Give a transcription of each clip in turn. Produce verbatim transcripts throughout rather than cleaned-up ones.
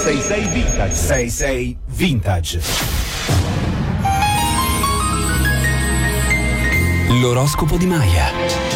sei sei Vintage. sei sei Vintage. L'oroscopo di Maya.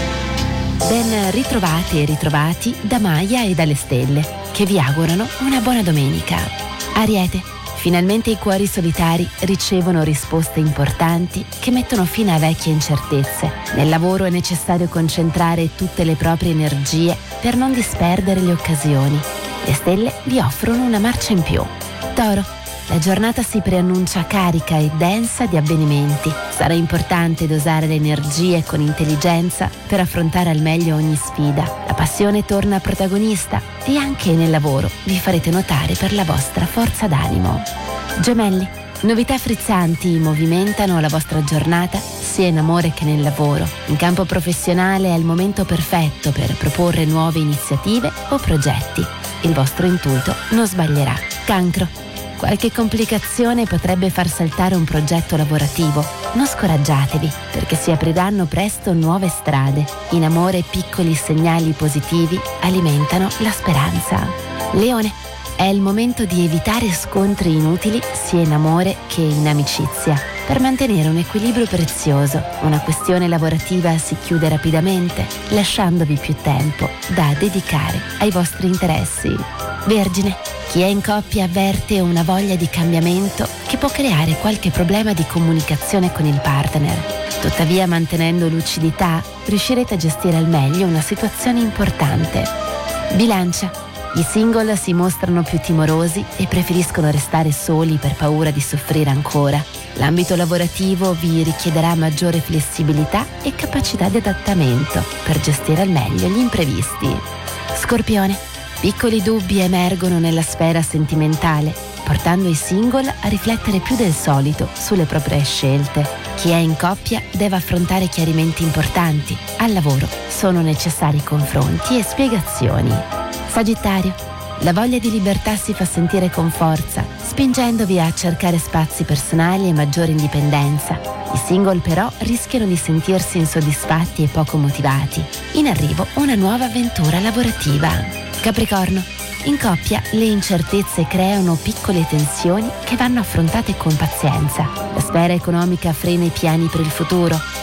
Ben ritrovate e ritrovati da Maya e dalle stelle, che vi augurano una buona domenica. Ariete, finalmente i cuori solitari ricevono risposte importanti che mettono fine a vecchie incertezze. Nel lavoro è necessario concentrare tutte le proprie energie per non disperdere le occasioni. Le stelle vi offrono una marcia in più. Toro, la giornata si preannuncia carica e densa di avvenimenti. Sarà importante dosare le energie con intelligenza per affrontare al meglio ogni sfida. La passione torna protagonista e anche nel lavoro vi farete notare per la vostra forza d'animo. Gemelli, novità frizzanti movimentano la vostra giornata sia in amore che nel lavoro. In campo professionale è il momento perfetto per proporre nuove iniziative o progetti. Il vostro intuito non sbaglierà. Cancro, qualche complicazione potrebbe far saltare un progetto lavorativo. Non scoraggiatevi, perché si apriranno presto nuove strade. In amore piccoli segnali positivi alimentano la speranza. Leone, è il momento di evitare scontri inutili sia in amore che in amicizia, per mantenere un equilibrio prezioso. Una questione lavorativa si chiude rapidamente, lasciandovi più tempo da dedicare ai vostri interessi. Vergine, chi è in coppia avverte una voglia di cambiamento che può creare qualche problema di comunicazione con il partner. Tuttavia, mantenendo lucidità, riuscirete a gestire al meglio una situazione importante. Bilancia, i single si mostrano più timorosi e preferiscono restare soli per paura di soffrire ancora. L'ambito lavorativo vi richiederà maggiore flessibilità e capacità di adattamento per gestire al meglio gli imprevisti. Scorpione, piccoli dubbi emergono nella sfera sentimentale, portando i single a riflettere più del solito sulle proprie scelte. Chi è in coppia deve affrontare chiarimenti importanti. Al lavoro sono necessari confronti e spiegazioni. Sagittario, la voglia di libertà si fa sentire con forza, spingendovi a cercare spazi personali e maggiore indipendenza. I single però rischiano di sentirsi insoddisfatti e poco motivati. In arrivo una nuova avventura lavorativa. Capricorno, in coppia le incertezze creano piccole tensioni che vanno affrontate con pazienza. La sfera economica frena i piani per il futuro.